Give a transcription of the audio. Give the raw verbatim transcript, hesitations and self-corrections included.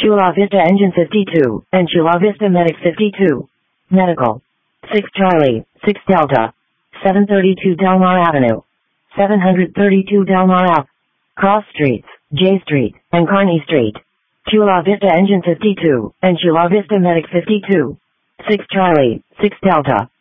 Chula Vista Engine fifty-two, and Chula Vista Medic fifty-two. Medical. six Charlie, six Delta. seven thirty-two Delmar Avenue. seven thirty-two Delmar Ave. Cross Streets, J Street, and Kearney Street. Chula Vista Engine fifty-two, and Chula Vista Medic fifty-two. six Charlie, six Delta.